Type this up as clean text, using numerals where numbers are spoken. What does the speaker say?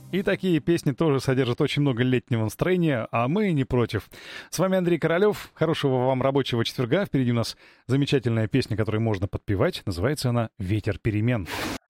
И такие песни тоже содержат очень много летнего настроения, а мы не против. С вами Андрей Королёв. Хорошего вам рабочего четверга. Впереди у нас замечательная песня, которую можно подпевать. Называется она «Ветер перемен».